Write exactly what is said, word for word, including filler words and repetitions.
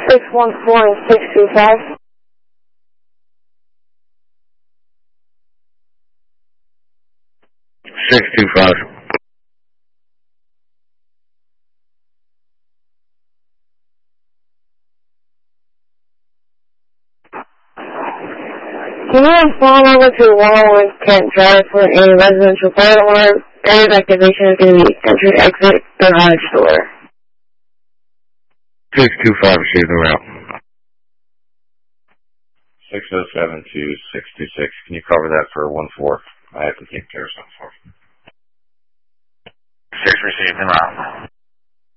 six one four and six two five. six two five. Can you inform over to one oh one Kent Drive for a residential fire alarm? Area's activation is going to be entry, exit, garage door. six two five, receive the route. six oh seven two six two six. Can you cover that for one four? I have to take care of something for you. six, receive the route.